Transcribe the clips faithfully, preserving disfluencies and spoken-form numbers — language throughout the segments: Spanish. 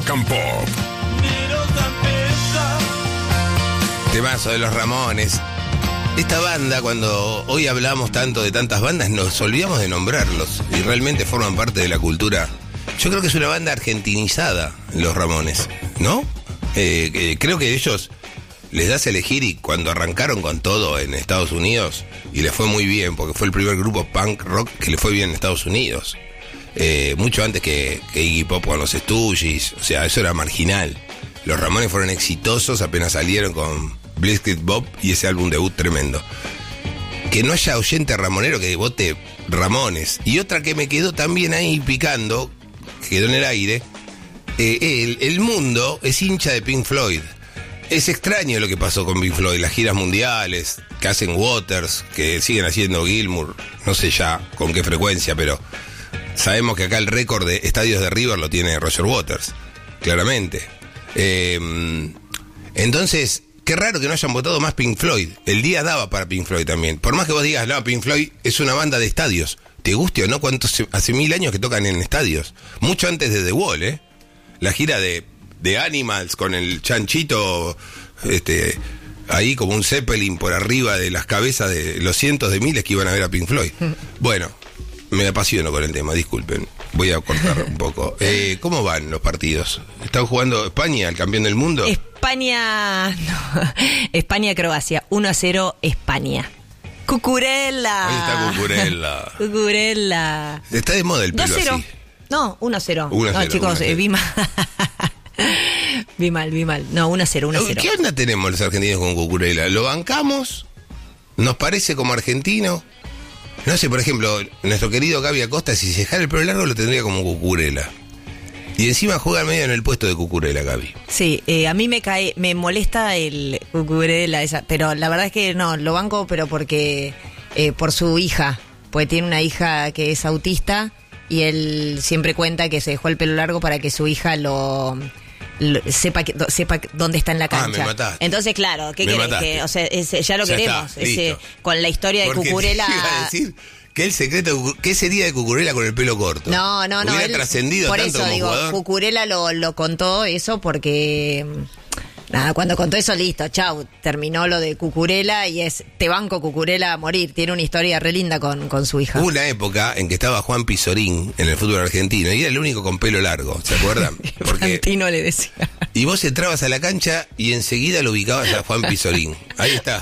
Rock and Pop. Temazo de los Ramones. Esta banda, cuando hoy hablamos tanto de tantas bandas, nos olvidamos de nombrarlos y realmente forman parte de la cultura. Yo creo que es una banda argentinizada, los Ramones, ¿no? Eh, eh, creo que ellos les das a elegir y cuando arrancaron con todo en Estados Unidos, y les fue muy bien, porque fue el primer grupo punk rock que le fue bien en Estados Unidos. Eh, mucho antes que, que Iggy Pop con los Stooges, o sea, eso era marginal. Los Ramones fueron exitosos apenas salieron con Blitzkrieg Bob y ese álbum debut tremendo. Que no haya oyente ramonero que vote Ramones. Y otra que me quedó también ahí picando, quedó en el aire, eh, el, el mundo es hincha de Pink Floyd. Es extraño lo que pasó con Pink Floyd, las giras mundiales que hacen Waters, que siguen haciendo Gilmour, no sé ya con qué frecuencia, pero sabemos que acá el récord de estadios de River lo tiene Roger Waters, claramente. Eh, entonces, qué raro que no hayan votado más Pink Floyd. El día daba para Pink Floyd también. Por más que vos digas, no, Pink Floyd es una banda de estadios. ¿Te guste o no? ¿Cuántos hace mil años que tocan en estadios? Mucho antes de The Wall, ¿eh? La gira de, de Animals con el chanchito, este, ahí como un Zeppelin por arriba de las cabezas de los cientos de miles que iban a ver a Pink Floyd. Bueno, me apasiono con el tema, disculpen. Voy a cortar un poco. Eh, ¿Cómo van los partidos? ¿Están jugando España, el campeón del mundo? España, no. España-Croacia, uno a cero España. Cucurella. Ahí está Cucurella. Cucurella. Está de moda el pelo dos cero. así. No, uno a cero. uno a cero No, chicos, eh, vi mal. vi mal, vi mal. No, uno a cero, uno a cero. ¿Qué onda tenemos los argentinos con Cucurella? ¿Lo bancamos? ¿Nos parece como argentino? No sé, por ejemplo, nuestro querido Gaby Acosta, si se dejara el pelo largo, lo tendría como Cucurella. Y encima juega medio en el puesto de Cucurella, Gaby. Sí, eh, a mí me cae, me molesta el Cucurella esa, pero la verdad es que no, lo banco, pero porque, eh, por su hija, porque tiene una hija que es autista y él siempre cuenta que se dejó el pelo largo para que su hija lo... Lo, sepa que, do, sepa dónde está en la cancha. Ah, me mataste. Entonces, claro, ¿qué me querés? mataste. Que, o sea, ese, ya lo ya queremos. Está, ese, con la historia de Porque Cucurella. te iba a decir que el secreto, ¿qué sería de Cucurella con el pelo corto? No, no, no. Hubiera Él, trascendido por tanto eso como digo, jugador. Cucurella lo, lo contó eso porque. Nada, cuando contó eso, listo, chau, terminó lo de Cucurella y es, te banco Cucurella a morir, tiene una historia re linda con, con su hija. Hubo una época en que estaba Juan Pizorín en el fútbol argentino y era el único con pelo largo, ¿se acuerdan? Porque Fantino le decía. y vos entrabas a la cancha y enseguida lo ubicabas a Juan Pizorín. Ahí está.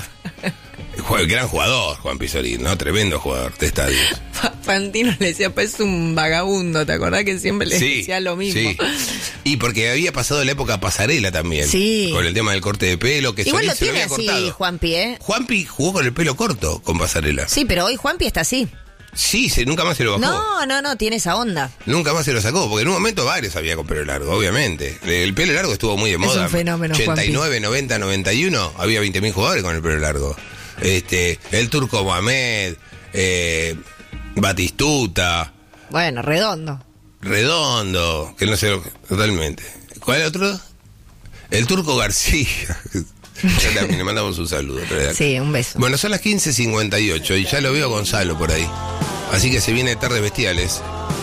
El gran jugador, Juan Pizorín, ¿no? Tremendo jugador de estadios. Fantino le decía, pues es un vagabundo, ¿te acordás que siempre le Sí, decía lo mismo? Sí. Y porque había pasado la época pasarela también. Sí. Con el tema del corte de pelo, que Igual Solís lo se lo tiene había así, cortado. Juanpi, ¿eh? Juanpi jugó con el pelo corto con pasarela. Sí, pero hoy Juanpi está así. Sí, se, nunca más se lo bajó. No, no, no, tiene esa onda. Nunca más se lo sacó, porque en un momento varios había con pelo largo, obviamente. El pelo largo estuvo muy de moda. un fenómeno, ochenta y nueve, Juanpi. noventa, noventa y uno, había veinte mil jugadores con el pelo largo. Este, el Turco Mohamed, eh, Batistuta, Bueno, redondo. Redondo, que no sé lo que, totalmente. ¿Cuál es otro? El Turco García. Ya también le mandamos un saludo. Sí, un beso. Bueno, son las quince cincuenta y ocho y ya lo veo a Gonzalo por ahí. Así que se viene Tardes Bestiales.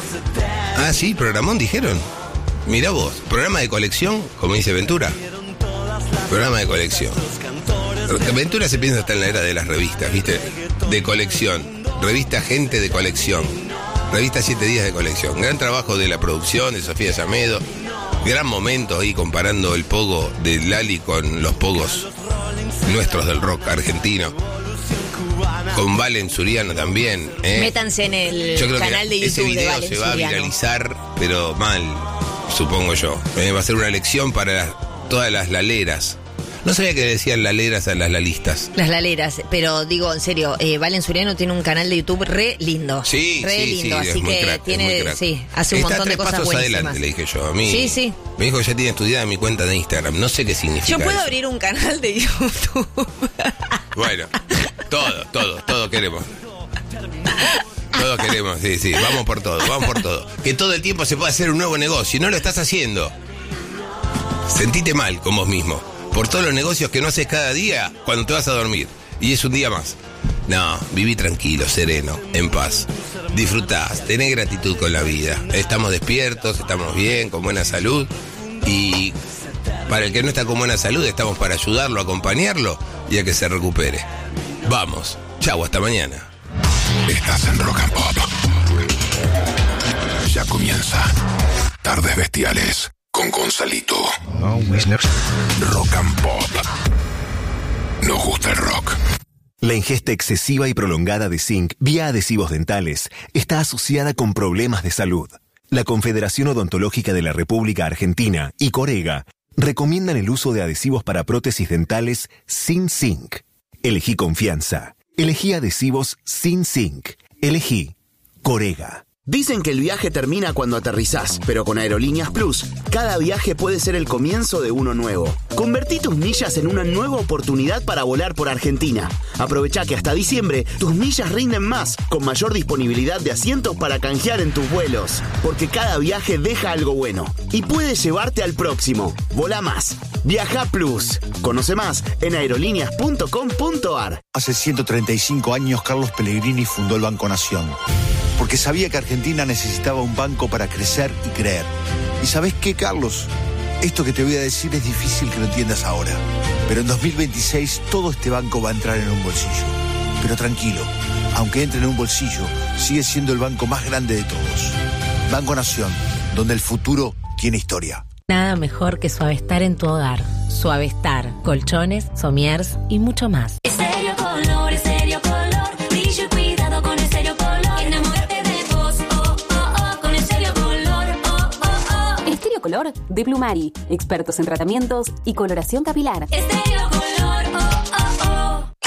Ah, sí, programón dijeron. Mirá vos, programa de colección, como dice Ventura. Programa de colección. Ventura se piensa hasta en la era de las revistas, ¿viste? De colección. Revista Gente de Colección. Revista Siete Días de Colección. Gran trabajo de la producción, de Sofía Yamedo. Gran momento ahí comparando el pogo de Lali con los pogos nuestros del rock argentino. Con Valen Suriano también. ¿eh? Métanse en el Yo creo canal que de ese YouTube de video Valen se va Suriano. a viralizar, pero mal, supongo yo. Eh, va a ser una lección para las, todas las laleras. No sabía que le decían laleras a las lalistas. Las laleras, pero digo en serio, eh, Valen Suriano tiene un canal de YouTube re lindo. Sí, re sí, lindo, sí, así es muy que crack, es tiene, muy crack. sí, hace un Está montón de tres cosas pasos buenísimas. adelante, le dije yo. A mí, Sí, sí. Me dijo que ya tiene estudiada mi cuenta de Instagram. No sé qué significa Yo puedo eso. abrir un canal de YouTube. Bueno, todo, todo, todo queremos. Todos queremos, sí, sí, vamos por todo, vamos por todo. Que todo el tiempo se pueda hacer un nuevo negocio y no lo estás haciendo. Sentite mal con vos mismo. Por todos los negocios que no haces cada día cuando te vas a dormir. Y es un día más. No, viví tranquilo, sereno, en paz. Disfrutás, tenés gratitud con la vida. Estamos despiertos, estamos bien, con buena salud. Y para el que no está con buena salud, estamos para ayudarlo, acompañarlo y a que se recupere. Vamos. Chau, hasta mañana. Estás en Rock and Pop. Ya comienza Tardes Bestiales con Gonzalito. Rock and Pop. Nos gusta el rock. La ingesta excesiva y prolongada de zinc vía adhesivos dentales está asociada con problemas de salud. La Confederación Odontológica de la República Argentina y Corega recomiendan el uso de adhesivos para prótesis dentales sin zinc. Elegí confianza. Elegí adhesivos sin zinc. Elegí Corega. Dicen que el viaje termina cuando aterrizás, pero con Aerolíneas Plus, cada viaje puede ser el comienzo de uno nuevo. Convertí tus millas en una nueva oportunidad para volar por Argentina. Aprovecha que hasta diciembre tus millas rinden más, con mayor disponibilidad de asientos para canjear en tus vuelos. Porque cada viaje deja algo bueno y puede llevarte al próximo. Volá más. Viaja Plus. Conoce más en aerolíneas punto com punto a r. Hace ciento treinta y cinco años Carlos Pellegrini fundó el Banco Nación, porque sabía que Argentina necesitaba un banco para crecer y creer. ¿Y sabés qué, Carlos? Esto que te voy a decir es difícil que lo entiendas ahora, pero en dos mil veintiséis todo este banco va a entrar en un bolsillo. Pero tranquilo, aunque entre en un bolsillo, sigue siendo el banco más grande de todos. Banco Nación, donde el futuro tiene historia. Nada mejor que Suavestar en tu hogar. Suavestar, colchones, somiers y mucho más. Estéreo Color, Estéreo Color, brillo y cuidado con Estéreo Color. Enamórate de vos, oh, oh, oh, con Estéreo Color, oh, oh, oh. Estéreo Color de Plumari, expertos en tratamientos y coloración capilar. Estéreo Color, oh, oh, oh.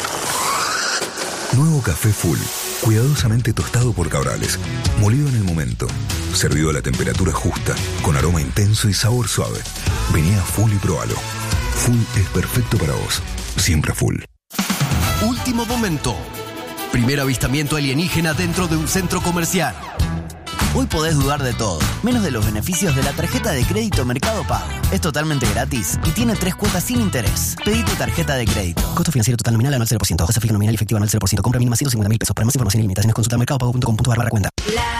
Nuevo café Full, cuidadosamente tostado por Cabrales, molido en el momento, servido a la temperatura justa, con aroma intenso y sabor suave. Vení a Full y probalo. Full es perfecto para vos, siempre Full. Último momento. Primer avistamiento alienígena dentro de un centro comercial. Hoy podés dudar de todo, menos de los beneficios de la tarjeta de crédito Mercado Pago. Es totalmente gratis y tiene tres cuotas sin interés. Pedí tu tarjeta de crédito. Costo financiero total nominal anual cero por ciento. Tasa fija nominal y efectiva anual cero por ciento. Compra mínima ciento cincuenta mil pesos. Para más información y limitaciones consulta mercado pago punto com punto a r barra cuenta.